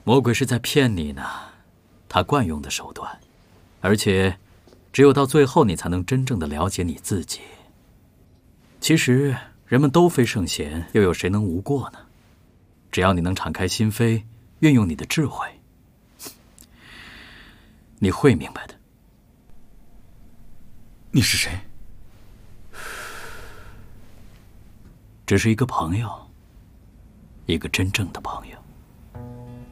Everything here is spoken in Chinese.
魔鬼是在骗你呢，他惯用的手段，而且只有到最后，你才能真正的了解你自己。其实人们都非圣贤，又有谁能无过呢？只要你能敞开心扉，运用你的智慧，你会明白的。 你是谁？ 只是一个朋友，一个真正的朋友。